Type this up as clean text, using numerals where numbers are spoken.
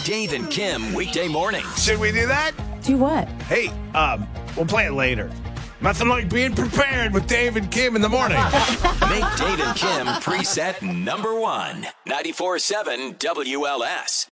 Dave and Kim weekday mornings. Should we do that? Do what? Hey, we'll play it later. Nothing like being prepared with Dave and Kim in the morning. Make Dave and Kim preset number 1. 94.7 WLS.